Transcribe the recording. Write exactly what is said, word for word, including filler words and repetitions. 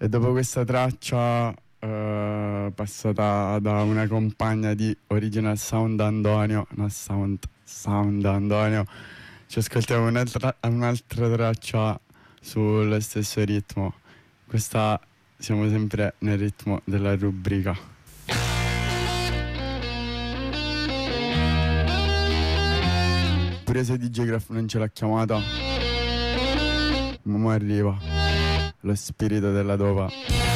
E dopo questa traccia uh, passata da una compagna di Original Sound Antonio, no Sound, Sound Antonio, ci ascoltiamo un'altra, un'altra traccia sul stesso ritmo. Questa siamo sempre nel ritmo della rubrica. Pure se D J Graf non ce l'ha chiamata, ma mo arriva lo spirito della dopa.